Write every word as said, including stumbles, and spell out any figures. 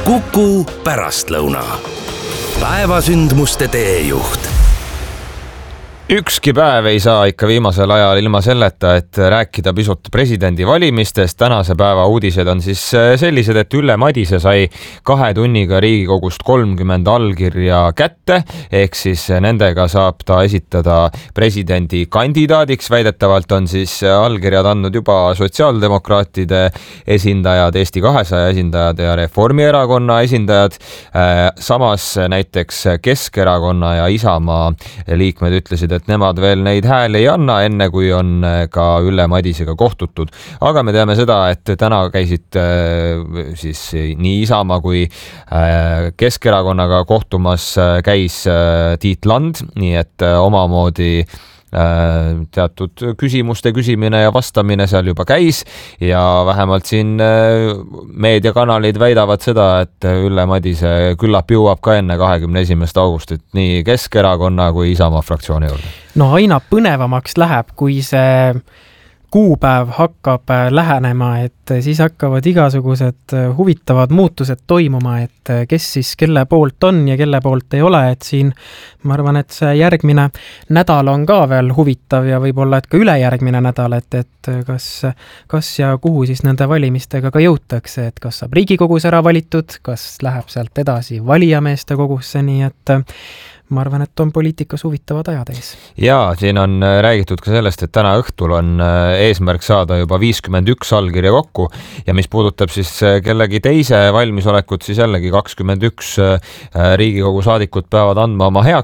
Kuku pärastlõuna. Päevasündmuste teejuht. Ükski päev ei saa ikka viimasel ajal ilma selleta, et rääkida pisut presidendi valimistest. Tänase päeva uudised on siis sellised, et Ülle Madise sai kahe tunniga Riigikogust kolmkümmend allkirja kätte, ehk siis nendega saab ta esitada presidendi kandidaadiks. Väidetavalt on siis allkirjad andnud juba sotsiaaldemokraatide esindajad, Eesti kahesaja esindajad ja Reformierakonna esindajad. Samas näiteks Keskerakonna ja Isamaa liikmed ütlesid, et nemad veel neid hääli ei anna, enne kui on ka Ülle Madisega kohtutud. Aga me teame seda, et täna käisid siis nii Isamaa kui Keskerakonnaga kohtumas käis Tiit Land, nii et omamoodi teatud küsimuste küsimine ja vastamine seal juba käis ja vähemalt siin meediakanalid väidavad seda, et Ülle Madise küllap jõuab ka enne kahekümne esimest augustit nii Keskerakonna kui Isamaa fraktsiooni juurde. No aina põnevamaks läheb, kui see kuupäev hakkab lähenema, et siis hakkavad igasugused huvitavad muutused toimuma, et kes siis kelle poolt on ja kelle poolt ei ole, et siin ma arvan, et see järgmine nädal on ka veel huvitav ja võib-olla, et ka ülejärgmine nädal, et, et kas, kas ja kuhu siis nende valimistega ka jõutakse, et kas saab Riigikogus ära valitud, kas läheb sealt edasi valijameeste kogusse, nii et ma arvan, et on poliitikas huvitavad ajad ees. Ja siin on räägitud ka sellest, et täna õhtul on eesmärk saada juba viiskümmend üks allkirja kokku ja mis puudutab siis kellegi teise valmisolekut, siis jällegi kakskümmend üks Riigikogu saadikut peavad andma oma heaks